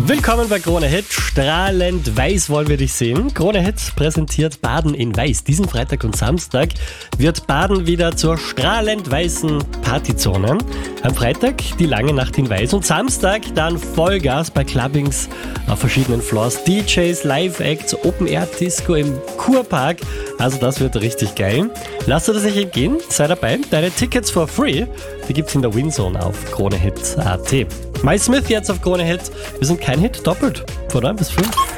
Willkommen bei Krone Hit. Strahlend weiß wollen wir dich sehen. Krone Hit präsentiert Baden in Weiß. Diesen Freitag und Samstag wird Baden wieder zur strahlend weißen Partyzone. Am Freitag die lange Nacht in Weiß und Samstag dann Vollgas bei Clubbings auf verschiedenen Floors. DJs, Live-Acts, Open-Air-Disco im Kurpark. Also das wird richtig geil. Lass dir das nicht entgehen, sei dabei. Deine Tickets for free, die gibt's in der Winzone auf kronehit.at. My Smith jetzt auf Krone Hit. Wir sind kein Hit, doppelt. Von 9 bis 5.